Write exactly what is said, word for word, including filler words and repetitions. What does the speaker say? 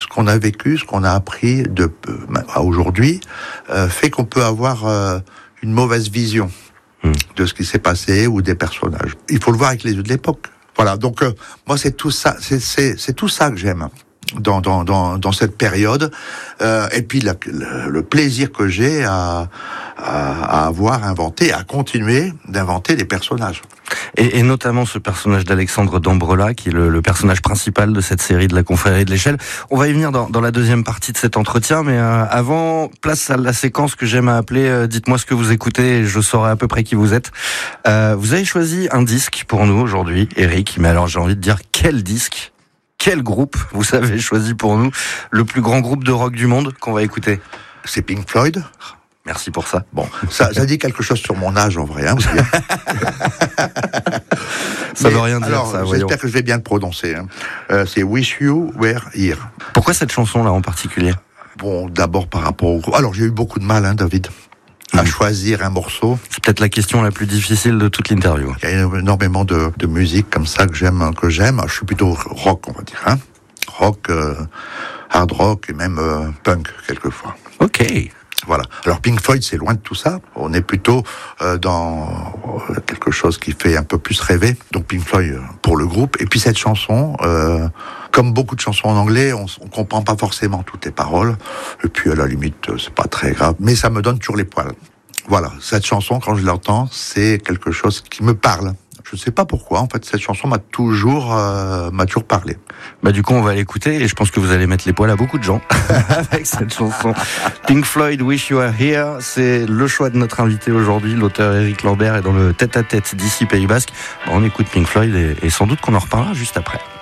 qu'on a vécu, ce qu'on a appris de à aujourd'hui, euh, fait qu'on peut avoir euh, une mauvaise vision mmh. de ce qui s'est passé ou des personnages. Il faut le voir avec les yeux de l'époque. Voilà, donc euh, moi c'est tout ça, c'est, c'est, c'est tout ça que j'aime dans dans dans, dans cette période, euh, et puis la, le, le plaisir que j'ai à, à à avoir inventé, à continuer d'inventer des personnages. Et, et notamment ce personnage d'Alexandre Dambrela, qui est le, le personnage principal de cette série de la Confrérie de l'Échelle. On va y venir dans, dans la deuxième partie de cet entretien, mais euh, avant, place à la séquence que j'aime appeler euh, « Dites-moi ce que vous écoutez et je saurai à peu près qui vous êtes ». Euh, vous avez choisi un disque pour nous aujourd'hui, Eric, mais alors j'ai envie de dire quel disque, quel groupe vous avez choisi pour nous, le plus grand groupe de rock du monde qu'on va écouter? C'est Pink Floyd. Merci pour ça. Bon, ça, ça dit quelque chose sur mon âge en vrai. Hein, vous ça ne veut rien dire, alors, ça. J'espère voyons. que je vais bien le prononcer. Hein. Euh, c'est Wish You Were Here. Pourquoi cette chanson-là en particulier? Bon, d'abord par rapport au groupe. Alors, j'ai eu beaucoup de mal, hein, David, à mmh. choisir un morceau. C'est peut-être la question la plus difficile de toute l'interview. Il y a énormément de, de musique comme ça que j'aime, que j'aime. Je suis plutôt rock, on va dire. Hein. Rock, euh, hard rock et même euh, punk, quelquefois. Ok. Voilà. Alors Pink Floyd, c'est loin de tout ça. On est plutôt euh, dans euh, quelque chose qui fait un peu plus rêver. Donc Pink Floyd euh, pour le groupe. Et puis cette chanson, euh, comme beaucoup de chansons en anglais, on, on comprend pas forcément toutes les paroles. Et puis à la limite, euh, c'est pas très grave. Mais ça me donne toujours les poils. Voilà. Cette chanson, quand je l'entends, c'est quelque chose qui me parle. Je ne sais pas pourquoi, en fait, cette chanson m'a toujours, euh, m'a toujours parlé. Bah, du coup, on va l'écouter et je pense que vous allez mettre les poils à beaucoup de gens avec cette chanson. Pink Floyd, Wish You Were Here, c'est le choix de notre invité aujourd'hui, l'auteur Eric Lambert est dans le tête-à-tête d'ici Pays Basque. Bah, on écoute Pink Floyd et, et sans doute qu'on en reparlera juste après.